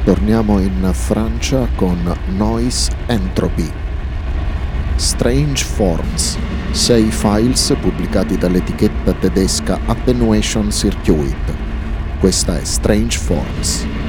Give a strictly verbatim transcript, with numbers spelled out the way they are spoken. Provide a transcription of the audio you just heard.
Torniamo in Francia con Noise Entropy. Strange Forms, sei files pubblicati dall'etichetta tedesca Attenuation Circuit. Questa è Strange Forms.